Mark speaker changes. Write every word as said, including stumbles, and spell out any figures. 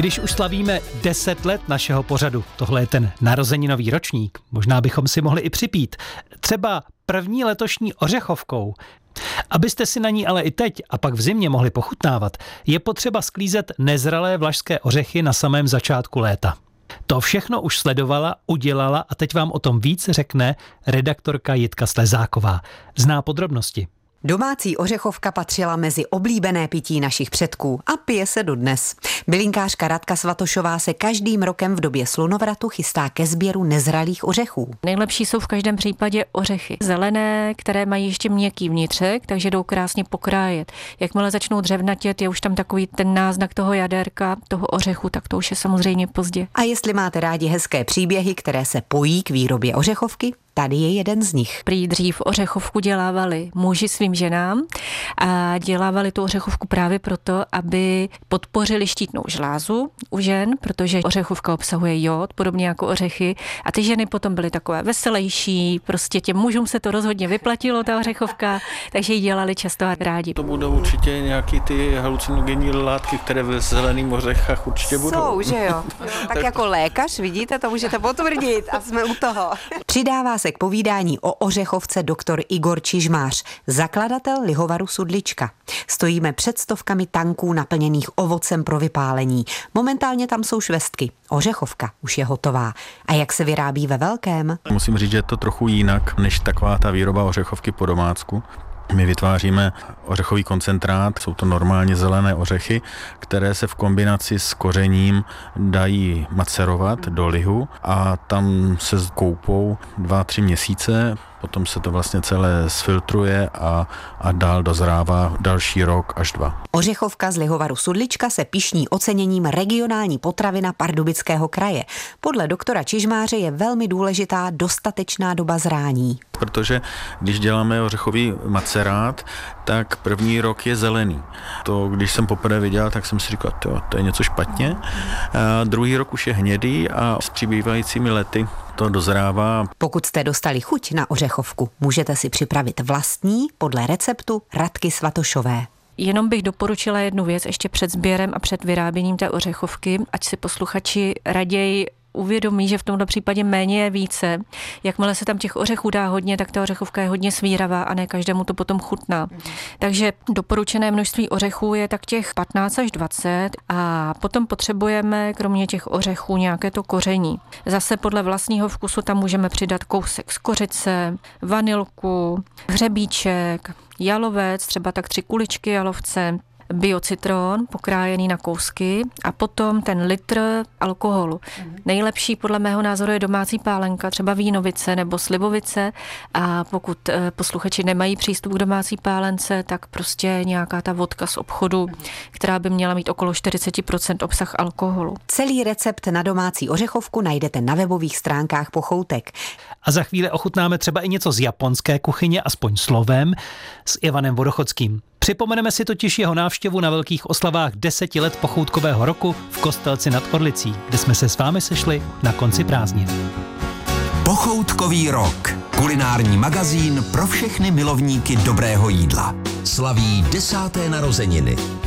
Speaker 1: Když už slavíme deset let našeho pořadu, tohle je ten narozeninový ročník, možná bychom si mohli i připít. Třeba první letošní ořechovkou. Abyste si na ní ale i teď a pak v zimě mohli pochutnávat, je potřeba sklízet nezralé vlašské ořechy na samém začátku léta. To všechno už sledovala, udělala a teď vám o tom víc řekne redaktorka Jitka Slezáková. Zná podrobnosti.
Speaker 2: Domácí ořechovka patřila mezi oblíbené pití našich předků a pije se dodnes. Bylinkářka Radka Svatošová se každým rokem v době slunovratu chystá ke sběru nezralých ořechů.
Speaker 3: Nejlepší jsou v každém případě ořechy zelené, které mají ještě měkký vnitřek, takže jdou krásně pokrájet. Jakmile začnou dřevnatět, je už tam takový ten náznak toho jadérka, toho ořechu, tak to už je samozřejmě pozdě.
Speaker 2: A jestli máte rádi hezké příběhy, které se pojí k výrobě ořechovky, tady je jeden z nich.
Speaker 3: Prý dřív ořechovku dělávali muži svým ženám a dělávali tu ořechovku právě proto, aby podpořili štítnou žlázu u žen, protože ořechovka obsahuje jód, podobně jako ořechy. A ty ženy potom byly takové veselější, prostě těm mužům se to rozhodně vyplatilo, ta ořechovka, takže ji dělali často a rádi.
Speaker 4: To budou určitě nějaký ty halucinogenní látky, které ve zelených ořechách určitě budou.
Speaker 2: Jsou, že jo? Tak jako lékař, vidíte, to můžete potvrdit a jsme u toho. Přidává se k povídání o ořechovce doktor Igor Čižmář, zakladatel lihovaru Sudlička. Stojíme před stovkami tanků naplněných ovocem pro vypálení. Momentálně tam jsou švestky. Ořechovka už je hotová. A jak se vyrábí ve velkém?
Speaker 4: Musím říct, že je to trochu jinak, než taková ta výroba ořechovky po domácku. My vytváříme ořechový koncentrát, jsou to normálně zelené ořechy, které se v kombinaci s kořením dají macerovat do lihu a tam se koupou dva, tři měsíce, potom se to vlastně celé sfiltruje a, a dál dozrává další rok až dva.
Speaker 2: Ořechovka z lihovaru Sudlička se pyšní oceněním regionální potravina Pardubického kraje. Podle doktora Čižmáře je velmi důležitá dostatečná doba zrání.
Speaker 4: Protože když děláme ořechový macerát, tak první rok je zelený. To, když jsem poprvé viděl, tak jsem si říkal, to, to je něco špatně. A druhý rok už je hnědý a s přibývajícími lety to dozrává.
Speaker 2: Pokud jste dostali chuť na ořechovku, můžete si připravit vlastní podle receptu Radky Svatošové.
Speaker 3: Jenom bych doporučila jednu věc ještě před sběrem a před vyráběním té ořechovky, ať si posluchači raději uvědomí, že v tomto případě méně je více. Jakmile se tam těch ořechů dá hodně, tak ta ořechovka je hodně svíravá a ne každému to potom chutná. Mm. Takže doporučené množství ořechů je tak těch patnáct až dvacet a potom potřebujeme kromě těch ořechů nějaké to koření. Zase podle vlastního vkusu tam můžeme přidat kousek z kořice, vanilku, hřebíček, jalovec, třeba tak tři kuličky jalovce, biocitron pokrájený na kousky a potom ten litr alkoholu. Mm. Nejlepší podle mého názoru je domácí pálenka, třeba vínovice nebo slivovice a pokud posluchači nemají přístup k domácí pálence, tak prostě nějaká ta vodka z obchodu, mm. která by měla mít okolo čtyřicet procent obsah alkoholu.
Speaker 2: Celý recept na domácí ořechovku najdete na webových stránkách Pochoutek.
Speaker 1: A za chvíli ochutnáme třeba i něco z japonské kuchyně, aspoň slovem, s Ivanem Vodochodským. Připomeneme si totiž jeho návštěvu na velkých oslavách deseti let pochoutkového roku v Kostelci nad Orlicí, kde jsme se s vámi sešli na konci prázdnin.
Speaker 5: Pochoutkový rok. Kulinární magazín pro všechny milovníky dobrého jídla. Slaví desáté narozeniny.